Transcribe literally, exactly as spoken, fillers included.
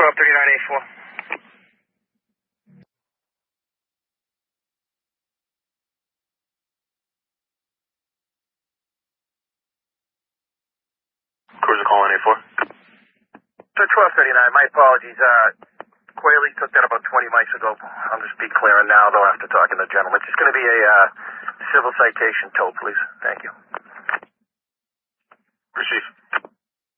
twelve thirty-nine A four. Cruiser calling A four. So twelve thirty-nine, my apologies. Uh, Quayle took that about twenty mics ago. I'll just be clearing now, though, after talking to the gentleman. It's just going to be a uh, civil citation tow, please. Thank you. Receive.